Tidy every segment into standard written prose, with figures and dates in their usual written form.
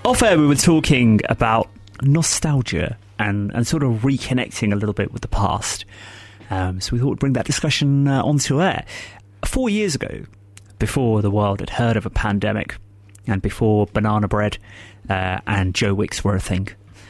Off air, we were talking about nostalgia and sort of reconnecting a little bit with the past. So we thought we'd bring that discussion onto air. 4 years ago, before the world had heard of a pandemic and before banana bread and Joe Wicks were a thing,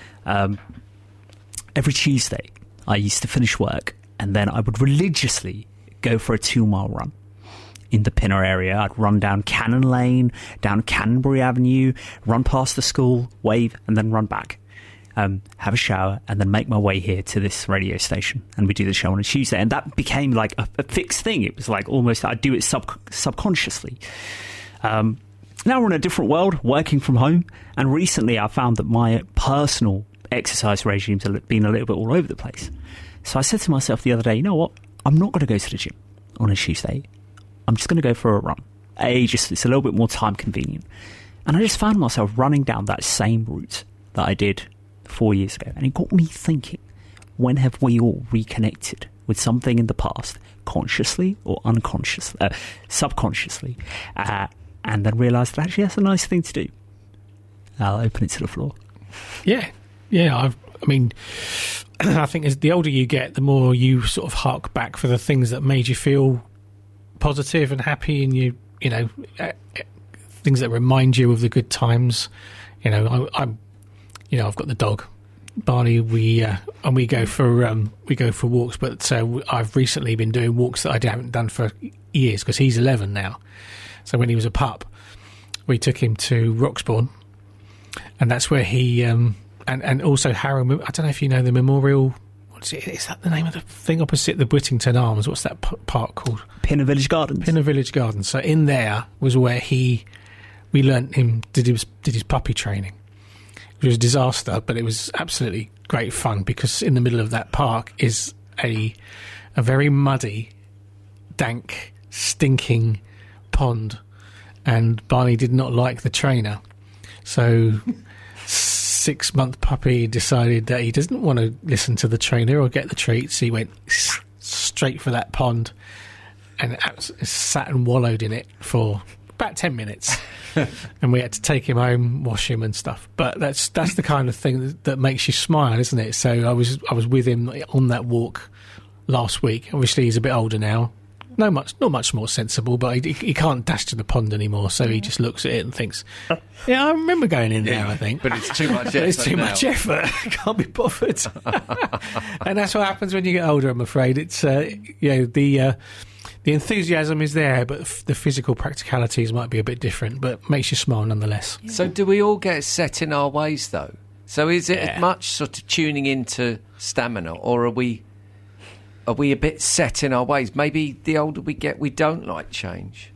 every Tuesday I used to finish work and then I would religiously go for a 2-mile run in the Pinner area. I'd run down Cannon Lane, down Canterbury Avenue, run past the school, wave, and then run back. Have a shower, and then make my way here to this radio station. And we do the show on a Tuesday. And that became like a fixed thing. It was like almost, I do it subconsciously. Now we're in a different world, working from home. And recently I found that my personal exercise regimes have been a little bit all over the place. So I said to myself the other day, you know what? I'm not going to go to the gym on a Tuesday. I'm just going to go for a run. It's a little bit more time convenient. And I just found myself running down that same route that I did 4 years ago. And it got me thinking, when have we all reconnected with something in the past, consciously or unconsciously, subconsciously, and then realised that actually that's a nice thing to do? I'll open it to the floor. Yeah. I mean, I think as the older you get, the more you sort of hark back for the things that made you feel positive and happy, and you know, things that remind you of the good times. You know, I've got the dog, Barney. We go for walks, but I've recently been doing walks that I haven't done for years because he's 11 now. So when he was a pup, we took him to Roxbourne, and that's where he and also Harrow. I don't know if you know the memorial. Is that the name of the thing opposite the Whittington Arms? What's that park called? Pinner Village Gardens. Pinner Village Gardens. So in there was where we learnt him, did his puppy training. It was a disaster, but it was absolutely great fun because in the middle of that park is a very muddy, dank, stinking pond, and Barney did not like the trainer. So 6-month puppy decided that he doesn't want to listen to the trainer or get the treats. He went straight for that pond and sat and wallowed in it for about 10 minutes. And we had to take him home, wash him and stuff. But that's the kind of thing that makes you smile, isn't it? So I was with him on that walk last week. Obviously he's a bit older now. Not much more sensible, but he can't dash to the pond anymore, so he just looks at it and thinks, yeah, I remember going in there, I think. But it's too much effort. It's too much effort. I can't be bothered. And that's what happens when you get older, I'm afraid. It's, the enthusiasm is there, but the physical practicalities might be a bit different, but makes you smile nonetheless. Yeah. So do we all get set in our ways, though? So is it as much sort of tuning into stamina, or are we a bit set in our ways? Maybe the older we get, we don't like change.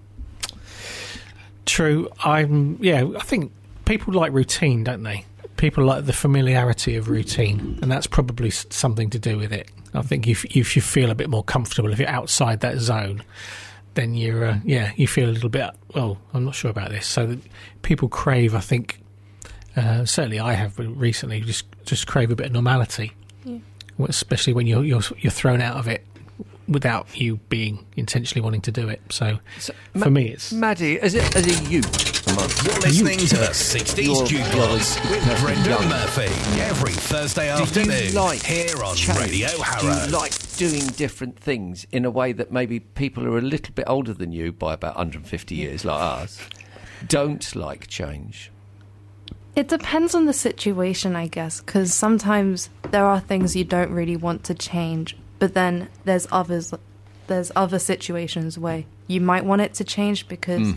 True. I think people like routine, don't they? People like the familiarity of routine, and that's probably something to do with it. I think if you feel a bit more comfortable, if you're outside that zone, then you feel a little bit, well, I'm not sure about this. So people crave, I think, certainly I have recently, just crave a bit of normality. Yeah. Especially when you're thrown out of it without you being intentionally wanting to do it. So for me, it's Maddie, as a youth. You're listening to the 60s Jukebox with Brendan Murphy every Thursday afternoon here on Radio Harrow. Do you like doing different things in a way that maybe people who are a little bit older than you by about 150 years, like us, don't like change? It depends on the situation, I guess, because sometimes there are things you don't really want to change, but then there's other situations where you might want it to change because,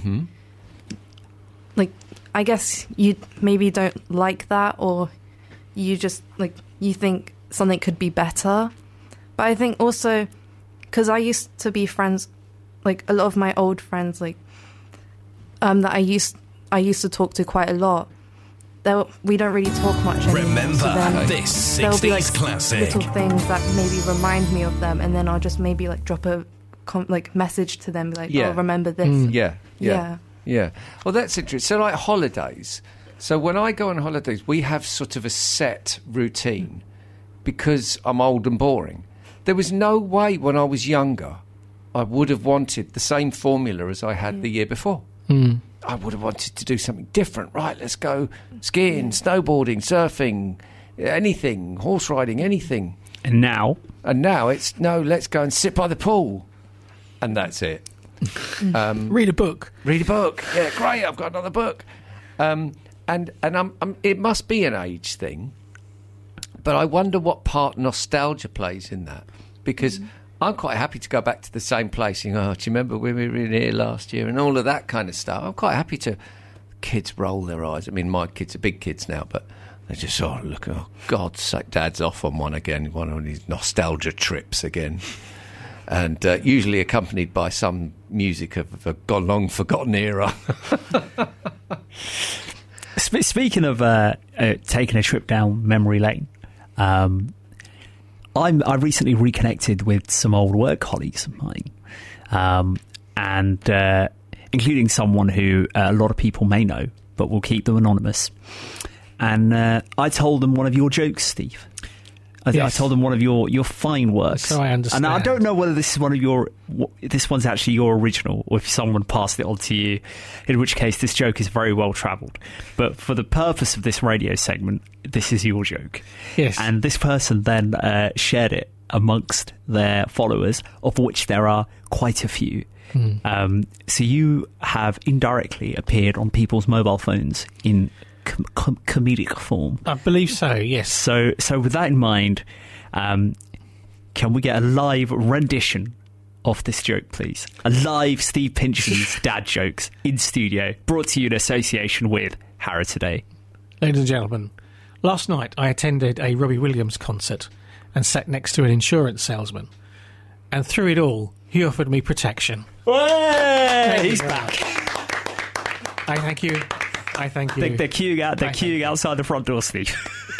I guess you maybe don't like that, or you just, you think something could be better. But I think also, because I used to be friends, a lot of my old friends, that I used to talk to quite a lot, we don't really talk much anymore. Remember so this 60s be classic. Little things that maybe remind me of them, and then I'll just maybe drop a message to them, oh, remember this. Yeah. Well, that's interesting. So holidays. So when I go on holidays, we have sort of a set routine because I'm old and boring. There was no way when I was younger I would have wanted the same formula as I had the year before. I would have wanted to do something different. Right, let's go skiing, snowboarding, surfing, anything, horse riding, anything. And now it's, no, let's go and sit by the pool. And that's it. Read a book. Yeah, great, I've got another book. And it must be an age thing. But I wonder what part nostalgia plays in that. Because I'm quite happy to go back to the same place. You know, do you remember when we were in here last year and all of that kind of stuff? I'm quite happy to... Kids roll their eyes. I mean, my kids are big kids now, but they just look, oh, God's sake, Dad's off on one of these nostalgia trips again. And usually accompanied by some music of a long forgotten era. Speaking of taking a trip down memory lane, I recently reconnected with some old work colleagues of mine, and including someone who a lot of people may know, but we'll keep them anonymous. And I told them one of your jokes, Steve. I told them one of your fine works. So I understand. And I don't know whether this is this one's actually your original, or if someone passed it on to you, in which case this joke is very well travelled. But for the purpose of this radio segment, this is your joke. Yes. And this person then shared it amongst their followers, of which there are quite a few. So you have indirectly appeared on people's mobile phones in comedic form. I believe so, yes. So with that in mind, can we get a live rendition of this joke, please? A live Steve Pinchin's dad jokes in studio, brought to you in association with Harrow Today. Ladies and gentlemen, last night I attended a Robbie Williams concert and sat next to an insurance salesman. And through it all, he offered me protection. He's back. I thank you. They're queuing outside the front door, Steve.